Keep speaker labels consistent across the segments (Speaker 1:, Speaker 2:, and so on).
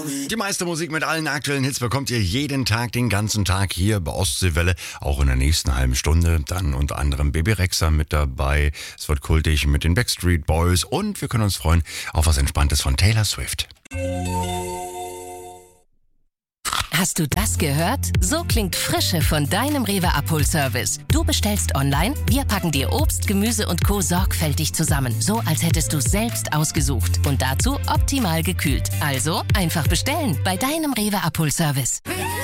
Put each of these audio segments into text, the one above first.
Speaker 1: Die meiste Musik mit allen aktuellen Hits bekommt ihr jeden Tag, den ganzen Tag hier bei Ostseewelle. Auch in der nächsten halben Stunde. Dann unter anderem Baby Rexha mit dabei. Es wird kultig mit den Backstreet Boys. Und wir können uns freuen auf was Entspanntes von Taylor Swift.
Speaker 2: Hast du das gehört? So klingt Frische von deinem Rewe Abholservice. Du bestellst online, wir packen dir Obst, Gemüse und Co. sorgfältig zusammen. So, als hättest du selbst ausgesucht. Und dazu optimal gekühlt. Also einfach bestellen bei deinem Rewe Abholservice.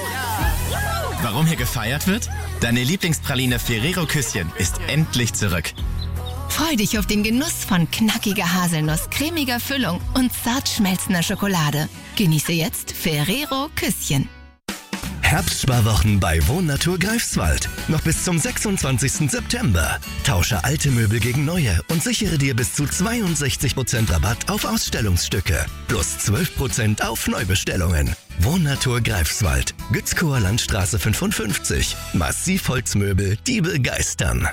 Speaker 3: Warum hier gefeiert wird? Deine Lieblingspraline Ferrero Küsschen ist endlich zurück.
Speaker 4: Freu dich auf den Genuss von knackiger Haselnuss, cremiger Füllung und zart schmelzender Schokolade. Genieße jetzt Ferrero Küsschen.
Speaker 5: Herbstsparwochen bei Wohnnatur Greifswald. Noch bis zum 26. September. Tausche alte Möbel gegen neue und sichere dir bis zu 62% Rabatt auf Ausstellungsstücke. Plus 12% auf Neubestellungen. Wohnnatur Greifswald. Gützkower Landstraße 55. Massivholzmöbel, die begeistern.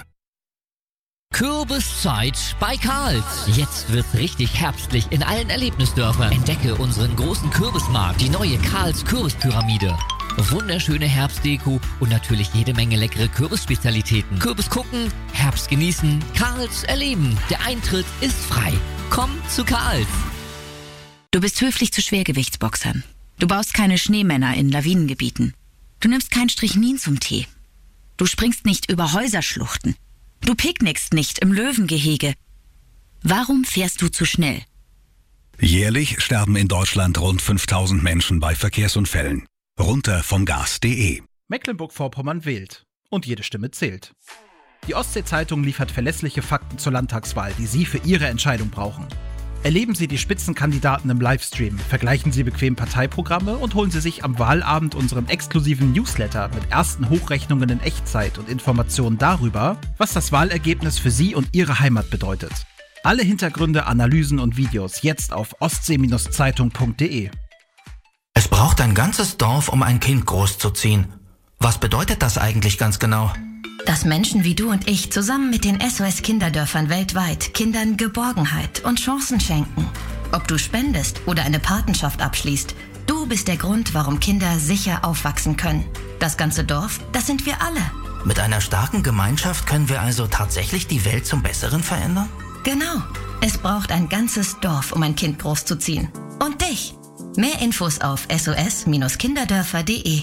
Speaker 6: Kürbiszeit bei Karls. Jetzt wird's richtig herbstlich in allen Erlebnisdörfern. Entdecke unseren großen Kürbismarkt, die neue Karls Kürbispyramide. Wunderschöne Herbstdeko und natürlich jede Menge leckere Kürbisspezialitäten. Kürbis gucken, Herbst genießen, Karls erleben. Der Eintritt ist frei. Komm zu Karls.
Speaker 7: Du bist höflich zu Schwergewichtsboxern. Du baust keine Schneemänner in Lawinengebieten. Du nimmst kein Strychnin zum Tee. Du springst nicht über Häuserschluchten. Du picknickst nicht im Löwengehege. Warum fährst du zu schnell?
Speaker 8: Jährlich sterben in Deutschland rund 5000 Menschen bei Verkehrsunfällen. Runter vom Gas.de.
Speaker 9: Mecklenburg-Vorpommern wählt. Und jede Stimme zählt. Die Ostsee-Zeitung liefert verlässliche Fakten zur Landtagswahl, die Sie für Ihre Entscheidung brauchen. Erleben Sie die Spitzenkandidaten im Livestream, vergleichen Sie bequem Parteiprogramme und holen Sie sich am Wahlabend unseren exklusiven Newsletter mit ersten Hochrechnungen in Echtzeit und Informationen darüber, was das Wahlergebnis für Sie und Ihre Heimat bedeutet. Alle Hintergründe, Analysen und Videos jetzt auf ostsee-zeitung.de.
Speaker 10: Es braucht ein ganzes Dorf, um ein Kind großzuziehen. Was bedeutet das eigentlich ganz genau?
Speaker 11: Dass Menschen wie du und ich zusammen mit den SOS-Kinderdörfern weltweit Kindern Geborgenheit und Chancen schenken. Ob du spendest oder eine Patenschaft abschließt, du bist der Grund, warum Kinder sicher aufwachsen können. Das ganze Dorf, das sind wir alle.
Speaker 10: Mit einer starken Gemeinschaft können wir also tatsächlich die Welt zum Besseren verändern?
Speaker 11: Genau. Es braucht ein ganzes Dorf, um ein Kind großzuziehen. Und dich. Mehr Infos auf sos-kinderdörfer.de.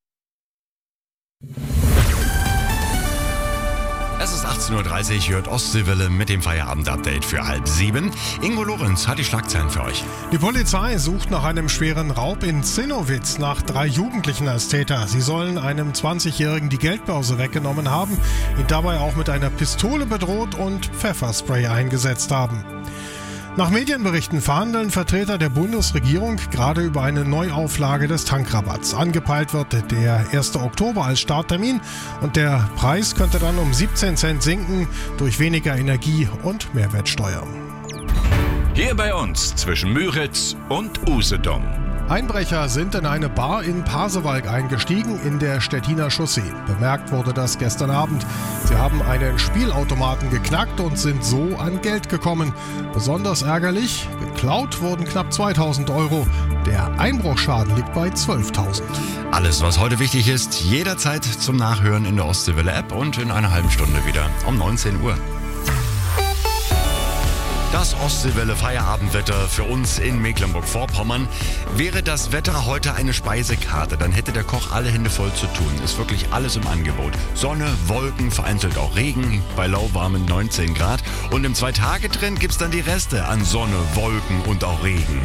Speaker 1: Es ist 18.30 Uhr, hört Ostseewelle mit dem Feierabend-Update für 6:30. Ingo Lorenz hat die Schlagzeilen für euch.
Speaker 12: Die Polizei sucht nach einem schweren Raub in Zinnowitz nach 3 Jugendlichen als Täter. Sie sollen einem 20-Jährigen die Geldbörse weggenommen haben, ihn dabei auch mit einer Pistole bedroht und Pfefferspray eingesetzt haben. Nach Medienberichten verhandeln Vertreter der Bundesregierung gerade über eine Neuauflage des Tankrabatts. Angepeilt wird der 1. Oktober als Starttermin und der Preis könnte dann um 17 Cent sinken durch weniger Energie- und Mehrwertsteuer.
Speaker 13: Hier bei uns zwischen Müritz und Usedom.
Speaker 12: Einbrecher sind in eine Bar in Pasewalk eingestiegen in der Stettiner Chaussee. Bemerkt wurde das gestern Abend. Sie haben einen Spielautomaten geknackt und sind so an Geld gekommen. Besonders ärgerlich, geklaut wurden knapp 2.000 Euro. Der Einbruchsschaden liegt bei 12.000.
Speaker 1: Alles, was heute wichtig ist, jederzeit zum Nachhören in der Ostseewelle-App und in einer halben Stunde wieder um 19 Uhr. Das Ostseewelle-Feierabendwetter für uns in Mecklenburg-Vorpommern. Wäre das Wetter heute eine Speisekarte, dann hätte der Koch alle Hände voll zu tun. Ist wirklich alles im Angebot. Sonne, Wolken, vereinzelt auch Regen bei lauwarmen 19 Grad. Und im 2-Tage-Trend gibt's dann die Reste an Sonne, Wolken und auch Regen.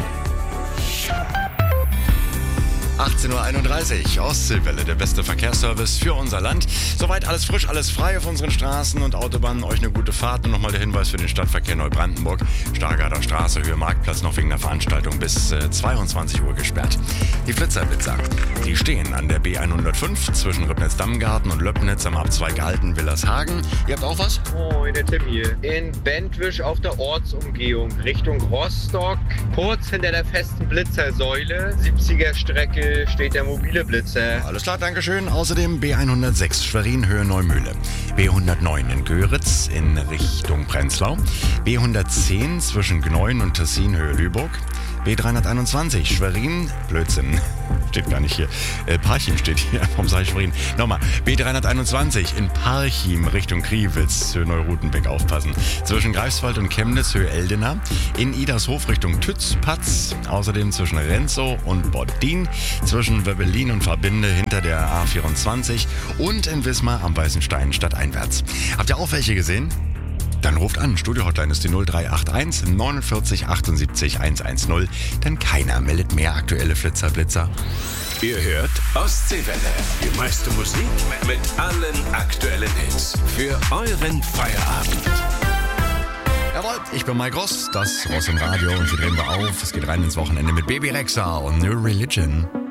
Speaker 1: 18.31 Uhr, Ostseewelle, der beste Verkehrsservice für unser Land. Soweit alles frisch, alles frei auf unseren Straßen und Autobahnen. Euch eine gute Fahrt und nochmal der Hinweis für den Stadtverkehr Neubrandenburg. Stargarder Straße, Höhe Marktplatz noch wegen der Veranstaltung bis 22 Uhr gesperrt. Die Flitzerblitzer, die stehen an der B105 zwischen Ribnitz-Dammgarten und Löppnitz am Abzweig Alten-Willershagen. Ihr habt auch was?
Speaker 14: Moin, der Tim hier. In Bentwisch auf der Ortsumgehung Richtung Rostock, kurz hinter der festen Blitzersäule, 70er Strecke, steht der mobile Blitzer.
Speaker 1: Alles klar, Dankeschön. Außerdem B106 Schwerin Höhe Neumühle, B109 in Göritz in Richtung Prenzlau, B110 zwischen Gneuen und Tessin Höhe Lübeck, B321 Schwerin, Blödsinn, steht gar nicht hier. Parchim steht hier, warum sage ich Schwerin? Nochmal, B321 in Parchim Richtung Kriwitz, Höhe Neurutenbeck aufpassen. Zwischen Greifswald und Chemnitz, Höhe Eldena. In Idershof Richtung Tützpatz. Außerdem zwischen Renzow und Boddin. Zwischen Wöbbelin und Verbinde hinter der A24. Und in Wismar am Weißen Stein stadteinwärts. Habt ihr auch welche gesehen? Dann ruft an. Studio-Hotline ist die 0381 49 78 110. Denn keiner meldet mehr aktuelle Flitzer.
Speaker 13: Ihr hört Ostseewelle. Die meiste Musik mit allen aktuellen Hits. Für euren Feierabend.
Speaker 1: Jawohl, ich bin Mike Ross, das Ross im Radio und hier drehen wir auf. Es geht rein ins Wochenende mit Baby Rexha und New Religion.